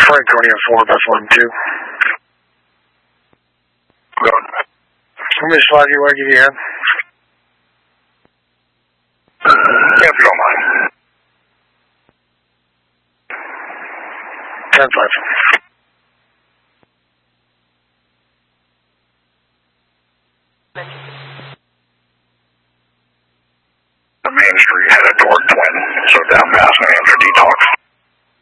Franconia 4, Bethlehem 2. Go. How many slots do you want to give you in? Yeah, if you don't mind. 10-5. The Main Street headed toward Twin, so down past